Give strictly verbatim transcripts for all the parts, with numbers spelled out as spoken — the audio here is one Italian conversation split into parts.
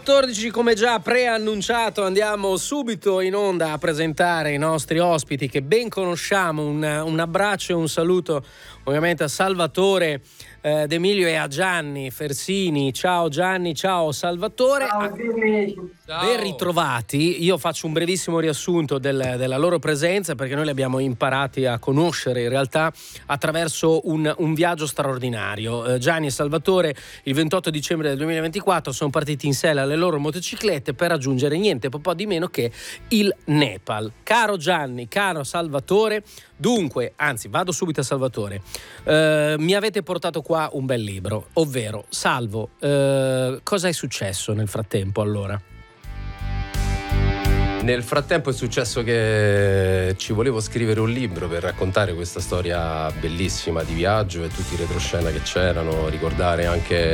quattordici, come già preannunciato, andiamo subito in onda a presentare i nostri ospiti che ben conosciamo. Un, un abbraccio e un saluto ovviamente a Salvatore eh, D'Emilio e a Gianni Fersini. Ciao Gianni, ciao Salvatore. Ciao, dimmi. Ben ritrovati. Io faccio un brevissimo riassunto del, della loro presenza, perché noi li abbiamo imparati a conoscere in realtà attraverso un, un viaggio straordinario. eh, Gianni e Salvatore il ventotto dicembre del duemilaventiquattro sono partiti in sella alle loro motociclette per raggiungere niente po' di meno che il Nepal. Caro Gianni, caro Salvatore, dunque, anzi vado subito a Salvatore, eh, mi avete portato qua un bel libro, ovvero Salvo, eh, cosa è successo nel frattempo allora? Nel frattempo è successo che ci volevo scrivere un libro per raccontare questa storia bellissima di viaggio e tutti i retroscena che c'erano, ricordare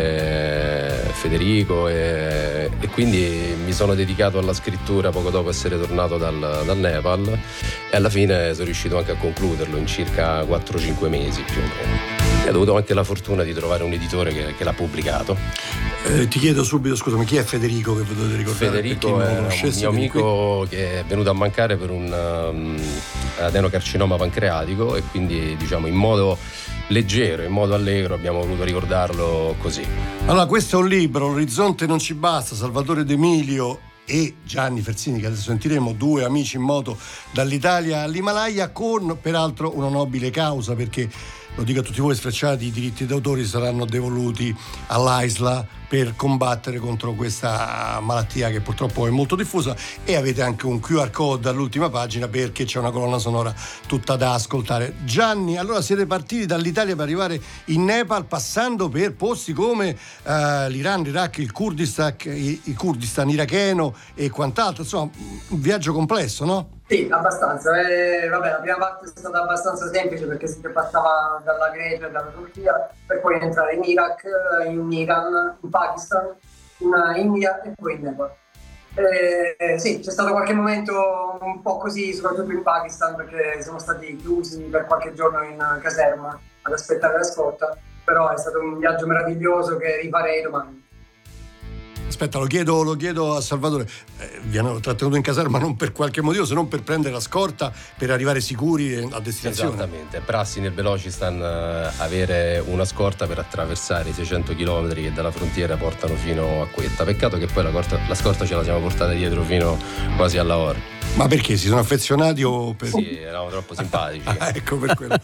anche Federico e, e quindi mi sono dedicato alla scrittura poco dopo essere tornato dal, dal Nepal e alla fine sono riuscito anche a concluderlo in circa quattro cinque mesi più o meno. E ho avuto anche la fortuna di trovare un editore che, che l'ha pubblicato. Eh, ti chiedo subito, scusami, chi è Federico che potete ricordare? Federico è un mio amico che è venuto a mancare per un um, adenocarcinoma pancreatico e quindi diciamo in modo leggero, in modo allegro abbiamo voluto ricordarlo così. Allora, questo è un libro, L'orizzonte non ci basta, Salvatore D'Emilio e Gianni Fersini, che adesso sentiremo, due amici in moto dall'Italia all'Himalaya, con peraltro una nobile causa, perché lo dico a tutti voi sfrecciati, i diritti d'autore saranno devoluti all'Aisla per combattere contro questa malattia che purtroppo è molto diffusa, e avete anche un Q R code all'ultima pagina perché c'è una colonna sonora tutta da ascoltare. Gianni, allora siete partiti dall'Italia per arrivare in Nepal, passando per posti come uh, l'Iran, l'Iraq, il Kurdistan, il Kurdistan iracheno e quant'altro, insomma un viaggio complesso, no? Sì, abbastanza. Eh, vabbè, la prima parte è stata abbastanza semplice perché si passava dalla Grecia e dalla Turchia per poi entrare in Iraq, in Iran, in Pakistan, in India e poi in Nepal. Eh, sì, c'è stato qualche momento un po' così, soprattutto in Pakistan, perché siamo stati chiusi per qualche giorno in caserma ad aspettare la scorta, però è stato un viaggio meraviglioso che rifarei domani. Aspetta, lo chiedo, lo chiedo a Salvatore. Eh, vi hanno trattenuto in caserma non per qualche motivo, se non per prendere la scorta per arrivare sicuri a destinazione. Esattamente, prassi nel Belocistan uh, avere una scorta per attraversare i seicento chilometri che dalla frontiera portano fino a Quetta. Peccato che poi la, corta, la scorta ce la siamo portata dietro fino quasi a Lahore. Ma perché? Si sono affezionati o per... Sì, eravamo troppo simpatici. Ah, ecco, per quello.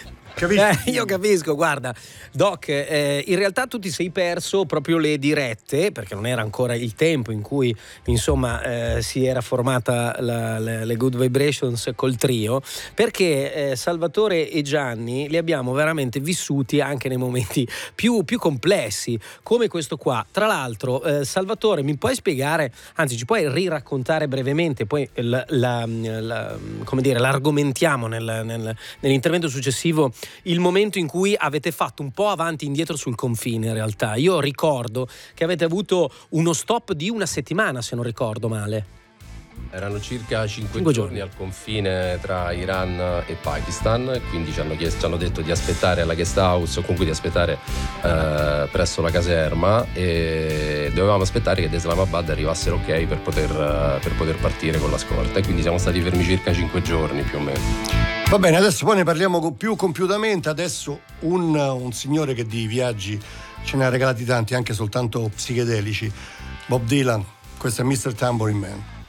Eh, io capisco, guarda Doc, eh, in realtà tu ti sei perso proprio le dirette, perché non era ancora il tempo in cui insomma eh, si era formata la, le, le Good Vibrations col trio, perché eh, Salvatore e Gianni li abbiamo veramente vissuti anche nei momenti più, più complessi come questo qua. Tra l'altro eh, Salvatore, mi puoi spiegare, anzi ci puoi riraccontare brevemente, poi la, la, la, come dire, l'argomentiamo nel, nel, nell'intervento successivo, il momento in cui avete fatto un po' avanti e indietro sul confine. In realtà io ricordo che avete avuto uno stop di una settimana, se non ricordo male. Erano circa cinque Cinque giorni, giorni al confine tra Iran e Pakistan, quindi ci hanno, chiesto, ci hanno detto di aspettare alla guest house o comunque di aspettare eh, presso la caserma, e dovevamo aspettare che da Islamabad arrivasse l'ok per poter, per poter partire con la scorta, e quindi siamo stati fermi circa cinque giorni più o meno. Va bene, adesso poi ne parliamo più compiutamente. Adesso un, un signore che di viaggi ce ne ha regalati tanti, anche soltanto psichedelici, Bob Dylan. Questo è mister Tambourine Man.